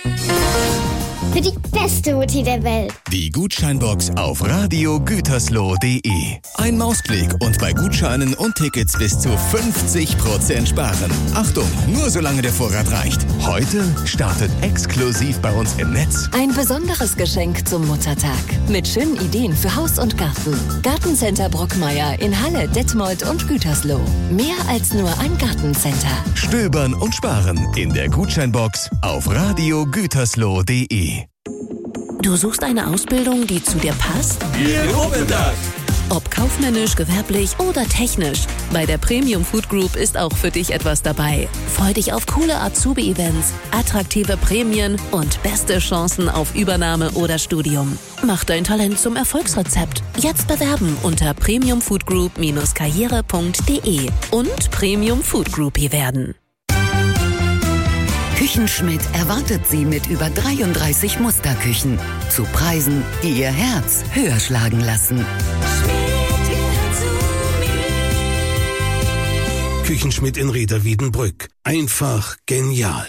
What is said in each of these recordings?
Für die beste Mutti der Welt. Die Gutscheinbox auf radiogütersloh.de. Ein Mausklick und bei Gutscheinen und Tickets bis zu 50% sparen. Achtung, nur solange der Vorrat reicht. Heute startet exklusiv bei uns im Netz ein besonderes Geschenk zum Muttertag. Mit schönen Ideen für Haus und Garten. Gartencenter Brockmeier in Halle, Detmold und Gütersloh. Mehr als nur ein Gartencenter. Stöbern und sparen in der Gutscheinbox auf radiogütersloh.de. Du suchst eine Ausbildung, die zu dir passt? Wir gucken das! Ob kaufmännisch, gewerblich oder technisch, bei der Premium Food Group ist auch für dich etwas dabei. Freu dich auf coole Azubi-Events, attraktive Prämien und beste Chancen auf Übernahme oder Studium. Mach dein Talent zum Erfolgsrezept. Jetzt bewerben unter premiumfoodgroup-karriere.de und Premium Food Groupie werden. Küchenschmidt erwartet Sie mit über 33 Musterküchen zu Preisen, die Ihr Herz höher schlagen lassen. Küchenschmidt in Rheda-Wiedenbrück. Einfach genial.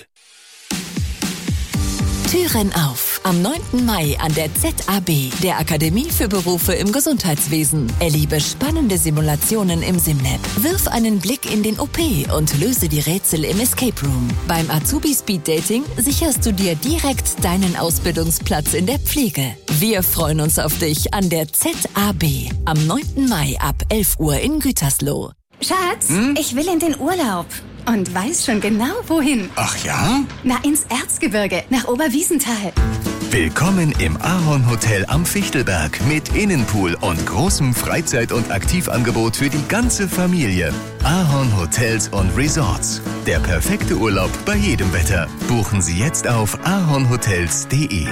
Türen auf am 9. Mai an der ZAB, der Akademie für Berufe im Gesundheitswesen. Erlebe spannende Simulationen im SimLab. Wirf einen Blick in den OP und löse die Rätsel im Escape Room. Beim Azubi Speed Dating sicherst du dir direkt deinen Ausbildungsplatz in der Pflege. Wir freuen uns auf dich an der ZAB am 9. Mai ab 11 Uhr in Gütersloh. Schatz, ich will in den Urlaub. Und weiß schon genau, wohin. Ach ja? Na, ins Erzgebirge, nach Oberwiesenthal. Willkommen im Ahorn Hotel am Fichtelberg mit Innenpool und großem Freizeit- und Aktivangebot für die ganze Familie. Ahorn Hotels und Resorts. Der perfekte Urlaub bei jedem Wetter. Buchen Sie jetzt auf ahornhotels.de.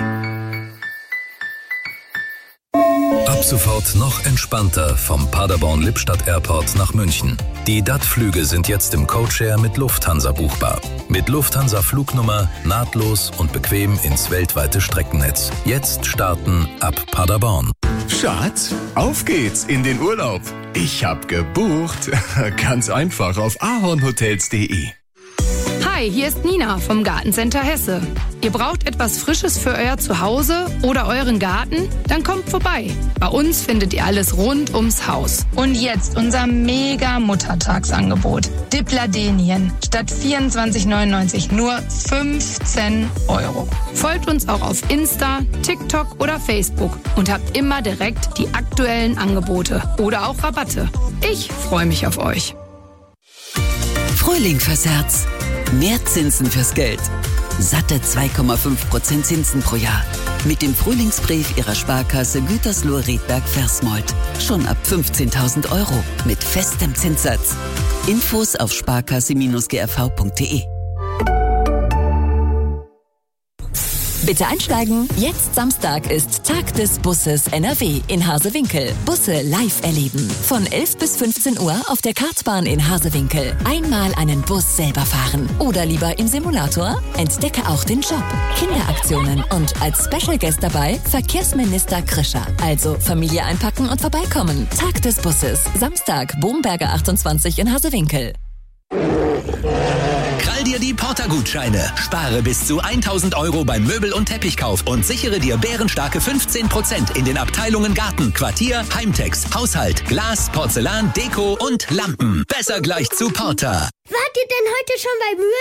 Ab sofort noch entspannter vom Paderborn-Lippstadt Airport nach München. Die DAT-Flüge sind jetzt im Codeshare mit Lufthansa buchbar. Mit Lufthansa-Flugnummer nahtlos und bequem ins weltweite Streckennetz. Jetzt starten ab Paderborn. Schatz, auf geht's in den Urlaub. Ich hab gebucht. Ganz einfach auf ahornhotels.de. Hi, hier ist Nina vom Gartencenter Hesse. Ihr braucht etwas Frisches für euer Zuhause oder euren Garten? Dann kommt vorbei. Bei uns findet ihr alles rund ums Haus. Und jetzt unser mega Muttertagsangebot. Dipladenien statt 24,99 nur 15 €. Folgt uns auch auf Insta, TikTok oder Facebook und habt immer direkt die aktuellen Angebote oder auch Rabatte. Ich freue mich auf euch. Frühling fürs Herz. Mehr Zinsen fürs Geld. Satte 2,5% Zinsen pro Jahr. Mit dem Frühlingsbrief Ihrer Sparkasse Gütersloh-Riedberg-Versmold. Schon ab 15.000 € mit festem Zinssatz. Infos auf sparkasse-grv.de. Bitte einsteigen. Jetzt Samstag ist Tag des Busses NRW in Hasewinkel. Busse live erleben. Von 11 bis 15 Uhr auf der Kartbahn in Hasewinkel. Einmal einen Bus selber fahren. Oder lieber im Simulator? Entdecke auch den Job. Kinderaktionen und als Special Guest dabei Verkehrsminister Krischer. Also Familie einpacken und vorbeikommen. Tag des Busses. Samstag, Bomberger 28 in Hasewinkel. Krall dir die Porter-Gutscheine. Spare bis zu 1.000 € beim Möbel- und Teppichkauf und sichere dir bärenstarke 15% in den Abteilungen Garten, Quartier, Heimtex, Haushalt, Glas, Porzellan, Deko und Lampen. Besser gleich zu Porter. Wart ihr denn heute schon bei Mühe?